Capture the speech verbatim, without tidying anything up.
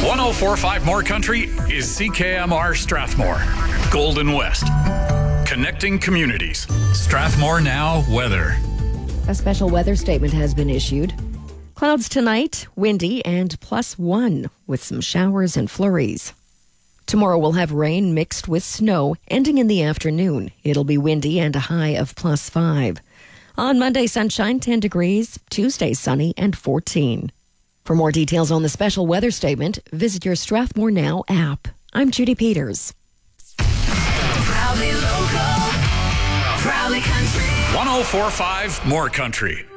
one oh four point five More Country is C K M R Strathmore, Golden West. Connecting communities. Strathmore Now weather. A special weather statement has been issued. Clouds tonight, windy and plus one with some showers and flurries. Tomorrow we'll have rain mixed with snow ending in the afternoon. It'll be windy and a high of plus five. On Monday, sunshine, ten degrees. Tuesday, sunny and fourteen. For more details on the special weather statement, visit your Strathmore Now app. I'm Judy Peters. Proudly local, proudly country. one oh four point five More Country.